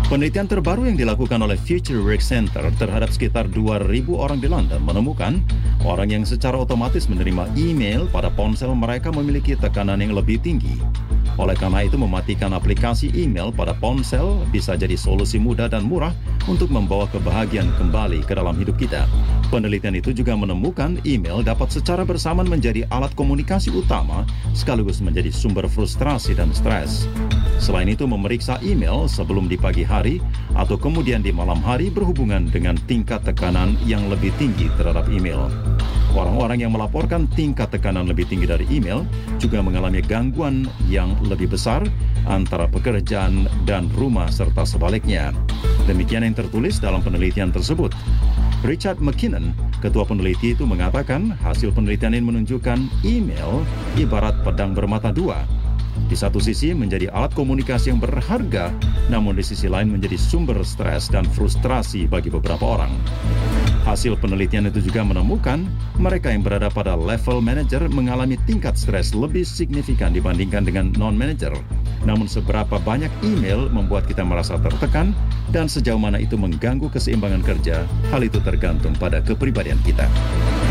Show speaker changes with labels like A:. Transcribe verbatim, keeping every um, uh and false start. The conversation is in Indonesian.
A: Penelitian terbaru yang dilakukan oleh Future Work Center terhadap sekitar dua ribu orang di London menemukan orang yang secara otomatis menerima email pada ponsel mereka memiliki tekanan yang lebih tinggi. Oleh karena itu, mematikan aplikasi email pada ponsel bisa jadi solusi mudah dan murah untuk membawa kebahagiaan kembali ke dalam hidup kita. Penelitian itu juga menemukan email dapat secara bersamaan menjadi alat komunikasi utama sekaligus menjadi sumber frustrasi dan stres. Selain itu, memeriksa email sebelum di pagi hari atau kemudian di malam hari berhubungan dengan tingkat tekanan yang lebih tinggi terhadap email. Orang-orang yang melaporkan tingkat tekanan lebih tinggi dari email juga mengalami gangguan yang lebih besar antara pekerjaan dan rumah serta sebaliknya. Demikian yang tertulis dalam penelitian tersebut. Richard McKinnon, ketua peneliti itu mengatakan hasil penelitian ini menunjukkan email ibarat pedang bermata dua. Di satu sisi menjadi alat komunikasi yang berharga, namun di sisi lain menjadi sumber stres dan frustrasi bagi beberapa orang. Hasil penelitian itu juga menemukan mereka yang berada pada level manager mengalami tingkat stres lebih signifikan dibandingkan dengan non-manager. Namun seberapa banyak email membuat kita merasa tertekan dan sejauh mana itu mengganggu keseimbangan kerja, hal itu tergantung pada kepribadian kita.